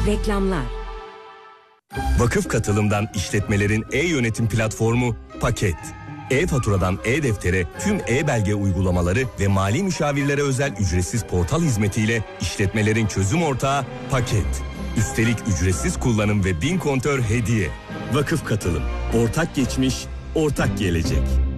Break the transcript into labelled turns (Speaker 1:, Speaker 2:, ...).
Speaker 1: Reklamlar.
Speaker 2: Vakıf Katılım'dan işletmelerin e-yönetim platformu Paket. E-faturadan e-deftere tüm e-belge uygulamaları ve mali müşavirlere özel ücretsiz portal hizmetiyle işletmelerin çözüm ortağı Paket. Üstelik ücretsiz kullanım ve 1000 kontör hediye. Vakıf Katılım. Ortak geçmiş, ortak gelecek.